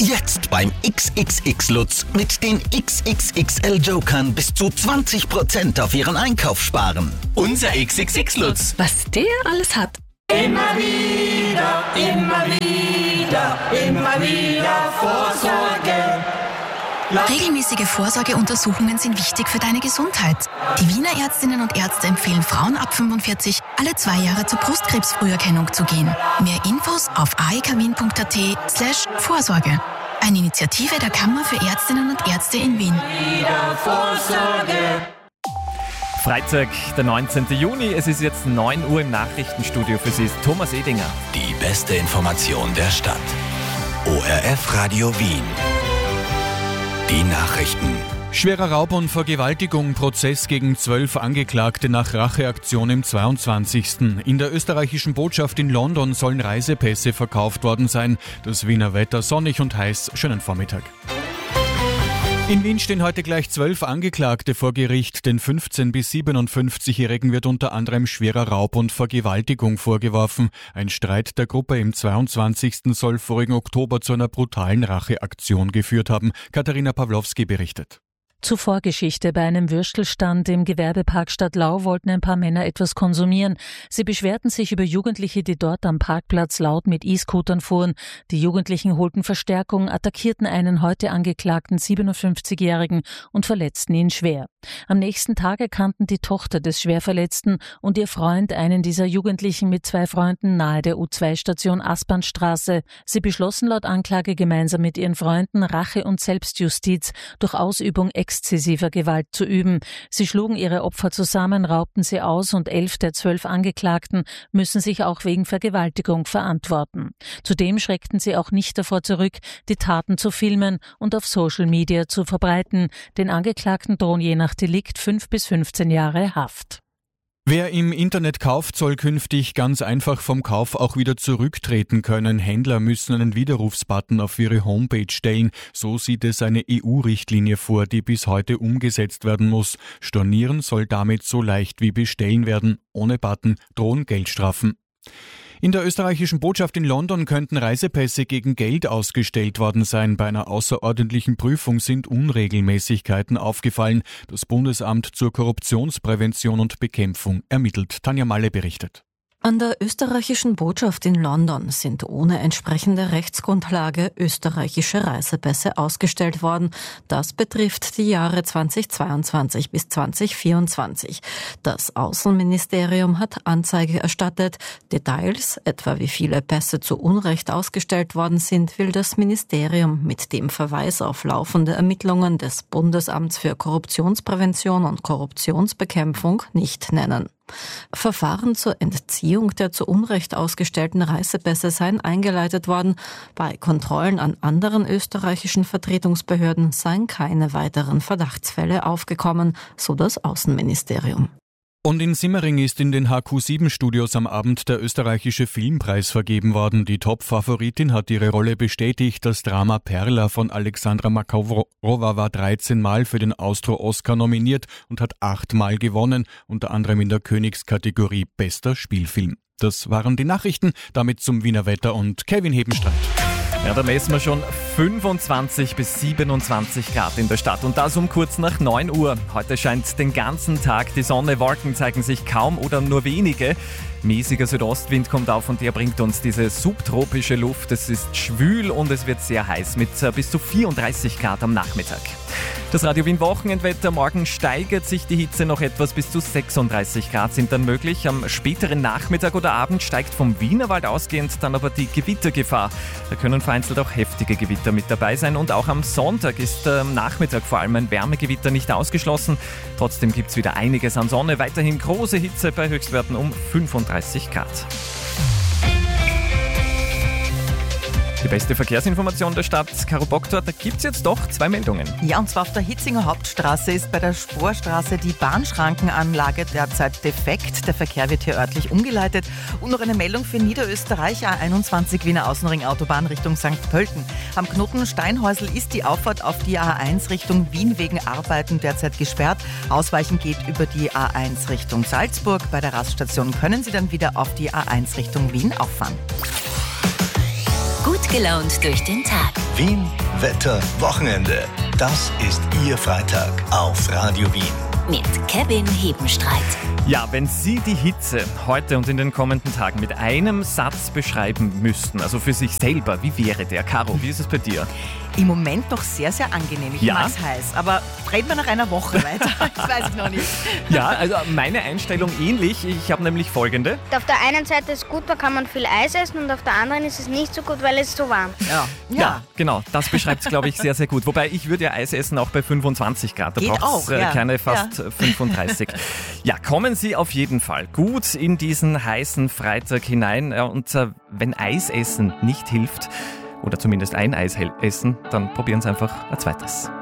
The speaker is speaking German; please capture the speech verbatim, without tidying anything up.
Jetzt beim X X X Lutz mit den X X X L Jokern bis zu zwanzig Prozent auf Ihren Einkauf sparen. Unser X X X Lutz. Was der alles hat. Immer wieder, immer wieder, immer wieder Vorsorge. Regelmäßige Vorsorgeuntersuchungen sind wichtig für deine Gesundheit. Die Wiener Ärztinnen und Ärzte empfehlen Frauen ab fünfundvierzig, alle zwei Jahre zur Brustkrebsfrüherkennung zu gehen. Mehr Infos auf aekwien punkt at slash Vorsorge. Eine Initiative der Kammer für Ärztinnen und Ärzte in Wien. Freitag, der neunzehnten Juni. Es ist jetzt neun Uhr im Nachrichtenstudio. Für Sie ist Thomas Edinger. Die beste Information der Stadt. O R F Radio Wien. Die Nachrichten. Schwerer Raub und Vergewaltigung, Prozess gegen zwölf Angeklagte nach Racheaktion im zweiundzwanzigsten In der österreichischen Botschaft in London sollen Reisepässe verkauft worden sein. Das Wiener Wetter sonnig und heiß. Schönen Vormittag. In Wien stehen heute gleich zwölf Angeklagte vor Gericht. Den fünfzehn- bis siebenundfünfzigjährigen wird unter anderem schwerer Raub und Vergewaltigung vorgeworfen. Ein Streit der Gruppe im zweiundzwanzigsten soll vorigen Oktober zu einer brutalen Racheaktion geführt haben. Katharina Pawlowski berichtet. Zuvor Geschichte. Bei einem Würstelstand im Gewerbepark Stadtlau wollten ein paar Männer etwas konsumieren. Sie beschwerten sich über Jugendliche, die dort am Parkplatz laut mit E-Scootern fuhren. Die Jugendlichen holten Verstärkung, attackierten einen heute angeklagten siebenundfünfzigjährigen und verletzten ihn schwer. Am nächsten Tag erkannten die Tochter des Schwerverletzten und ihr Freund einen dieser Jugendlichen mit zwei Freunden nahe der U zwei Station Aspernstraße. Sie beschlossen laut Anklage gemeinsam mit ihren Freunden Rache und Selbstjustiz durch Ausübung exzessiver Gewalt zu üben. Sie schlugen ihre Opfer zusammen, raubten sie aus und elf der zwölf Angeklagten müssen sich auch wegen Vergewaltigung verantworten. Zudem schreckten sie auch nicht davor zurück, die Taten zu filmen und auf Social Media zu verbreiten. Den Angeklagten drohen je nach Delikt fünf bis fünfzehn Jahre Haft. Wer im Internet kauft, soll künftig ganz einfach vom Kauf auch wieder zurücktreten können. Händler müssen einen Widerrufsbutton auf ihre Homepage stellen. So sieht es eine E U-Richtlinie vor, die bis heute umgesetzt werden muss. Stornieren soll damit so leicht wie bestellen werden. Ohne Button drohen Geldstrafen. In der österreichischen Botschaft in London könnten Reisepässe gegen Geld ausgestellt worden sein. Bei einer außerordentlichen Prüfung sind Unregelmäßigkeiten aufgefallen. Das Bundesamt zur Korruptionsprävention und Bekämpfung ermittelt. Tanja Malle berichtet. An der österreichischen Botschaft in London sind ohne entsprechende Rechtsgrundlage österreichische Reisepässe ausgestellt worden. Das betrifft die Jahre zweitausendzweiundzwanzig bis zweitausendvierundzwanzig. Das Außenministerium hat Anzeige erstattet. Details, etwa wie viele Pässe zu Unrecht ausgestellt worden sind, will das Ministerium mit dem Verweis auf laufende Ermittlungen des Bundesamts für Korruptionsprävention und Korruptionsbekämpfung nicht nennen. Verfahren zur Entziehung der zu Unrecht ausgestellten Reisepässe seien eingeleitet worden. Bei Kontrollen an anderen österreichischen Vertretungsbehörden seien keine weiteren Verdachtsfälle aufgekommen, so das Außenministerium. Und in Simmering ist in den H Q sieben Studios am Abend der österreichische Filmpreis vergeben worden. Die Top-Favoritin hat ihre Rolle bestätigt. Das Drama Perla von Alexandra Makarowa war dreizehn Mal für den Austro-Oscar nominiert und hat acht Mal gewonnen, unter anderem in der Königskategorie Bester Spielfilm. Das waren die Nachrichten, damit zum Wiener Wetter und Kevin Hebenstreit. Ja, da messen wir schon fünfundzwanzig bis siebenundzwanzig Grad in der Stadt und das um kurz nach neun Uhr. Heute scheint den ganzen Tag die Sonne, Wolken zeigen sich kaum oder nur wenige. Mäßiger Südostwind kommt auf und der bringt uns diese subtropische Luft. Es ist schwül und es wird sehr heiß mit bis zu vierunddreißig Grad am Nachmittag. Das Radio Wien Wochenendwetter. Morgen steigert sich die Hitze noch etwas, bis zu sechsunddreißig Grad sind dann möglich. Am späteren Nachmittag oder Abend steigt vom Wienerwald ausgehend dann aber die Gewittergefahr. Da können vereinzelt auch heftige Gewitter mit dabei sein und auch am Sonntag ist am Nachmittag vor allem ein Wärmegewitter nicht ausgeschlossen. Trotzdem gibt es wieder einiges an Sonne. Weiterhin große Hitze bei Höchstwerten um fünfunddreißig Grad. Die beste Verkehrsinformation der Stadt, Caro Boktor, da gibt es jetzt doch zwei Meldungen. Ja, und zwar auf der Hitzinger Hauptstraße ist bei der Sporstraße die Bahnschrankenanlage derzeit defekt. Der Verkehr wird hier örtlich umgeleitet. Und noch eine Meldung für Niederösterreich, A einundzwanzig Wiener Außenring Autobahn Richtung Sankt Pölten. Am Knoten Steinhäusl ist die Auffahrt auf die A eins Richtung Wien wegen Arbeiten derzeit gesperrt. Ausweichen geht über die A eins Richtung Salzburg. Bei der Raststation können Sie dann wieder auf die A eins Richtung Wien auffahren. Gut gelaunt durch den Tag. Wien, Wetter, Wochenende. Das ist Ihr Freitag auf Radio Wien. Mit Kevin Hebenstreit. Ja, wenn Sie die Hitze heute und in den kommenden Tagen mit einem Satz beschreiben müssten, also für sich selber, wie wäre der? Caro, wie ist es bei dir? Im Moment noch sehr, sehr angenehm. Ich Ja? mag's heiß. Aber reden wir nach einer Woche weiter. Das weiß ich noch nicht. Ja, also meine Einstellung ähnlich. Ich habe nämlich folgende. Auf der einen Seite ist es gut, da kann man viel Eis essen und auf der anderen ist es nicht so gut, weil es so warm. Ja. Ja, genau. Das beschreibt es, glaube ich, sehr, sehr gut. Wobei ich würde ja Eis essen auch bei fünfundzwanzig Grad. Da Geht braucht es auch, ja. keine fast fünfunddreißig. Ja, kommen Sie auf jeden Fall gut in diesen heißen Freitag hinein. Ja, und äh, wenn Eis essen nicht hilft, oder zumindest ein Eis essen, dann probieren Sie einfach ein zweites.